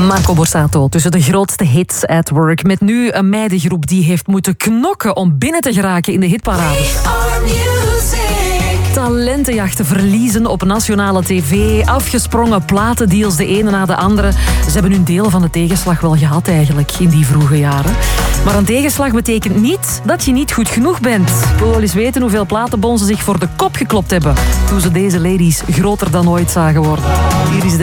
Marco Borsato tussen de grootste hits at work. Met nu een meidengroep die heeft moeten knokken om binnen te geraken in de hitparade. Talentenjachten verliezen op nationale tv. Afgesprongen platendeals de ene na de andere. Ze hebben hun deel van de tegenslag wel gehad eigenlijk in die vroege jaren. Maar een tegenslag betekent niet dat je niet goed genoeg bent. Ik wil wel eens weten hoeveel platenbonzen zich voor de kop geklopt hebben toen ze deze ladies groter dan ooit zagen worden. Hier is